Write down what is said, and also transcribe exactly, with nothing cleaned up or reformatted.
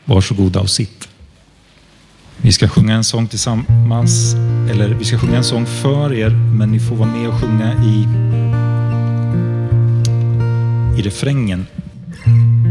Varsågoda och sitt. Vi ska sjunga en sång tillsammans, eller vi ska sjunga en sång för er, men ni får vara med och sjunga i, i refrängen.